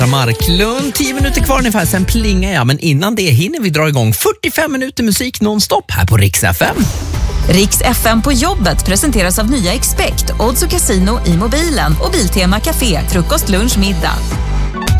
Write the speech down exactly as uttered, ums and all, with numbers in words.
Marklund, tio minuter kvar ungefär, sen plingar jag. Men innan det hinner vi dra igång fyrtiofem minuter musik nonstop här på Rix F M. Rix F M på jobbet presenteras av nya Expect, Odds och Casino i mobilen och Biltema Café, frukost, lunch, middag.